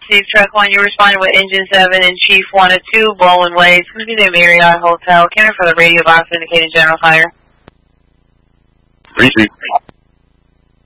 Steve Truck 1, you responded with Engine 7 and Chief 102, Bowling Way. It's going to be the Marriott Hotel. Counter for the radio box indicating general fire. 3-2.